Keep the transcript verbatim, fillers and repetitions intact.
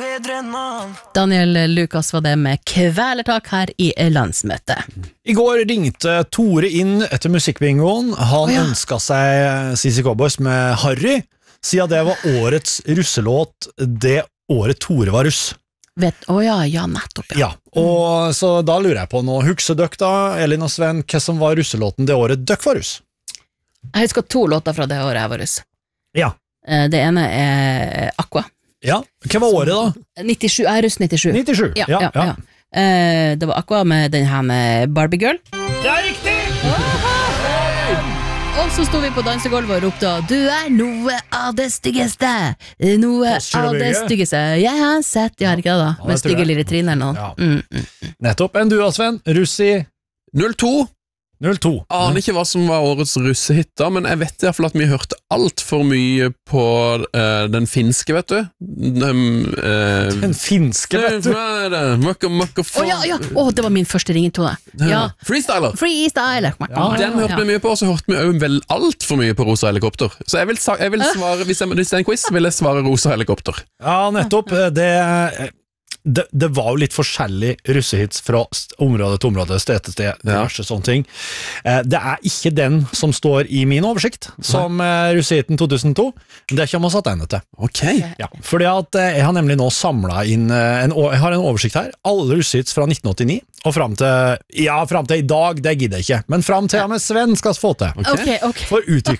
Daniel Lukas var det med kvelertak her i landsmøtet. I går ringte Tore inn etter musikkbingoen. Han oh, ja. ønsket seg C C Cowboys med Harry, siden det var årets russelåt det året Tore var russ. Vet, å oh ja, ja, nettopp, ja. ja og så da lurer jeg på nå, husker døk da, Elin og Sven, hva som var russelåten det året døk var russ? Jeg husker to låter fra det året jeg var russ. Ja. Det ene er Aqua. Ja, hva var året da? nittisju, jeg er russ nittisju. nittisju, ja, ja, ja. ja. Det var Aqua med den her med Barbie Girl. Det er riktig! Og så stod vi på dansegolvet og ropte du er noe av det styggeste. Noe av det styggeste. Jeg har sett, jeg har ikke det da, ja, med stygge lille Trine eller noe. Ja. Mm, mm. Nettopp, en du da, Sven? Russ i null to. null to. Aner ikke hva som var årets russehit da, men jeg vet i hvert fall at vi hørte alt for mye på uh, den finske, vet du. Den, uh, den finske, vet du. Møkka, møkka, Å ja, ja, å, det var min første ringetone. Ja. Freestyler. Freestyler. Ja, den hørte vi mye på, og så hørte vi jo vel alt for mye på Rosa Helikopter. Så jeg vil, jeg vil svare, hvis, jeg, hvis det er en quiz, vil jeg svare Rosa Helikopter. Ja, nettopp. Det Det, det var jo litt forskjellig russehits fra område til område, sted til sted, diverse sånne ting. Det er ikke den som står i min oversikt, som russehiten to tusen to. Det kommer å satt ene til. Ok. Ja, fordi at jeg har nemlig nå samlet inn, en, jeg har en oversikt her, alle russehits fra nitten åttini, og frem til, ja, frem til i dag, det gidder jeg ikke, men frem til jeg med Sven skal få til. Okay, okay. For utvikling